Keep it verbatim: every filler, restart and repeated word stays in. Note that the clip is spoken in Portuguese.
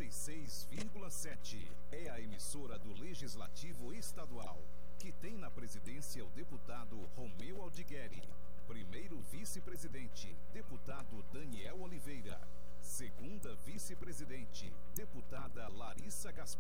e seis vírgula sete. É a emissora do Legislativo Estadual, que tem na presidência o deputado Romeu Aldigueri. Primeiro vice-presidente, deputado Daniel Oliveira. Segunda vice-presidente, deputada Larissa Gaspar.